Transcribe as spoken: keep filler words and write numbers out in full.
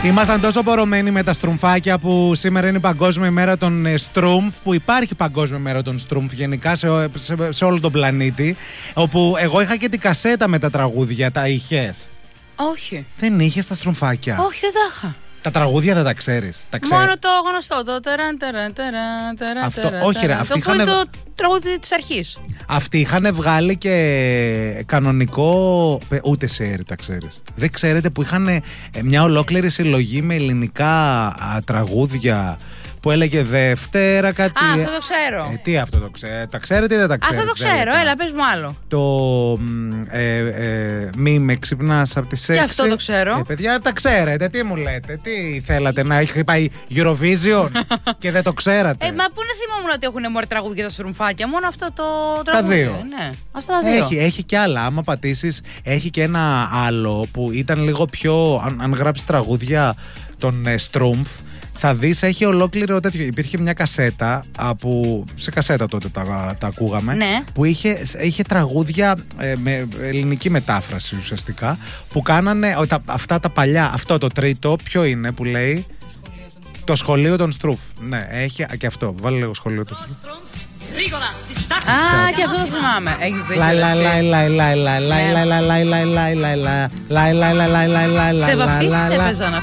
Ήμασταν τόσο πορωμένοι με τα στρουμφάκια που σήμερα είναι η Παγκόσμια ημέρα των Στρούμφ, που υπάρχει Παγκόσμια ημέρα των Στρούμφ γενικά σε, σε, σε όλο τον πλανήτη, όπου εγώ είχα και την κασέτα με τα τραγούδια. Τα είχες? Όχι. Δεν είχες τα στρουμφάκια? Όχι, δεν τα είχα. Τα τραγούδια δεν τα ξέρεις? Τα ξέρεις? Μόνο το γνωστό, το τεραν τεραν τεραν τεραν. Αυτό, τεραν, όχι ρε, τεραν. αυτοί Το που είναι είχαν... το τραγούδι της αρχής. Αυτοί είχαν βγάλει και κανονικό. Ούτε σε τα ξέρεις? Δεν ξέρετε που είχαν μια ολόκληρη συλλογή με ελληνικά α, τραγούδια που έλεγε Δευτέρα κάτι. Α, αυτό το ξέρω. Ε, τι αυτό το ξέρω? Τα ξέρετε ή δεν τα ξέρετε? Αυτό το ξέρω, έλα, πες μου άλλο. Το ε, ε, μη με ξυπνάς από τις έξι. Και αυτό το ξέρω. Ε, παιδιά, τα ξέρετε, τι μου λέτε? Τι θέλατε, να έχει πάει Eurovision και δεν το ξέρατε? Ε, μα πού να θυμόμουν ότι έχουν μόρι τραγούδια τα στρουμφάκια? Μόνο αυτό το τραγούδι. Τα δύο. Ναι, αυτά τα δύο. Έχει, έχει και άλλα. Άμα πατήσεις, έχει και ένα άλλο που ήταν λίγο πιο. Αν, αν γράψεις τραγούδια των ε, Στρούμφ, θα δεις, έχει ολόκληρο τέτοιο. Υπήρχε μια κασέτα, που, σε κασέτα τότε τα, τα ακούγαμε, ναι. Που είχε, είχε τραγούδια ε, με ελληνική μετάφραση ουσιαστικά, που κάνανε ο, τα, αυτά τα παλιά. Αυτό το τρίτο, ποιο είναι που λέει? Το σχολείο των Στρούφ. Ναι, έχει και αυτό. Βάλε λίγο σχολείο των Στρούφ. Α, και αυτό το θυμάμαι. Έχεις δίκιο. Σε βαφτίσεις έπαιζαν.